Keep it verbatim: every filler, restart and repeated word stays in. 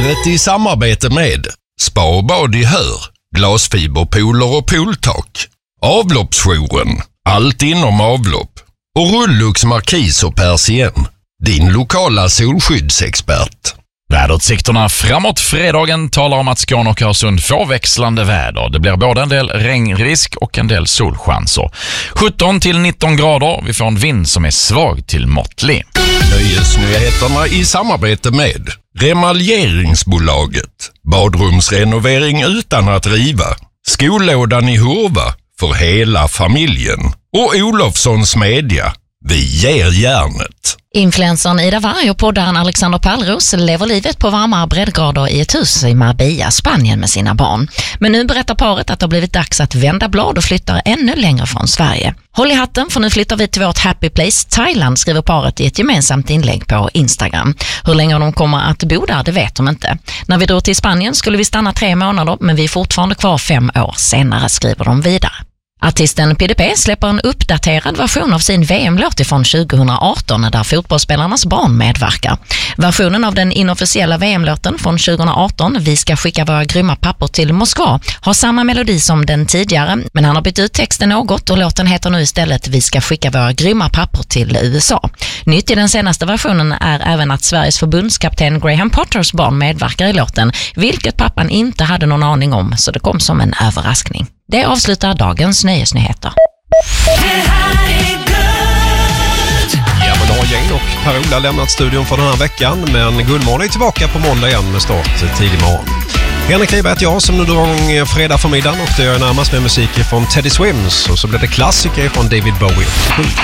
Vädret i samarbete med Spa och bad i Hör, glasfiberpooler och pooltak, Avloppsjouren, allt inom avlopp och Rullux Markis och Persien, din lokala solskyddsexpert. Väderutsikterna framåt fredagen talar om att Skåne och Öresund får växlande väder. Det blir både en del regnrisk och en del solchanser. sjutton till nitton grader. Vi får en vind som är svag till måttlig. Nöjesnyheterna i samarbete med Remaljeringsbolaget. Badrumsrenovering utan att riva. Skollådan i Hurva för hela familjen. Och Olofssons Media. Vi ger järnet. Influencern Ida Warg och poddaren Alexander Pallros lever livet på varmare breddgrader i ett hus i Marbella, Spanien med sina barn. Men nu berättar paret att det har blivit dags att vända blad och flytta ännu längre från Sverige. Håll i hatten, för nu flyttar vi till vårt happy place Thailand, skriver paret i ett gemensamt inlägg på Instagram. Hur länge de kommer att bo där, det vet de inte. När vi drog till Spanien skulle vi stanna tre månader, men vi är fortfarande kvar fem år senare, skriver de vidare. Artisten P D P släpper en uppdaterad version av sin V M-låt från tjugohundraarton där fotbollsspelarnas barn medverkar. Versionen av den inofficiella V M-låten från tjugohundraarton, Vi ska skicka våra grymma pappor till Moskva, har samma melodi som den tidigare, men han har bytt ut texten något och låten heter nu istället Vi ska skicka våra grymma pappor till U S A. Nytt i den senaste versionen är även att Sveriges förbundskapten Graham Potters barn medverkar i låten, vilket pappan inte hade någon aning om, så det kom som en överraskning. Det avslutar dagens nöjesnyheter. Ja, men då har Jane och Per-Ola lämnat studion för den här veckan, men Gullmorgon är tillbaka på måndag igen med start tidig morgon. Henrik Riber heter jag som nu drar igång fredag förmiddagen och det är närmast med musik från Teddy Swims och så blir det klassiker från David Bowie.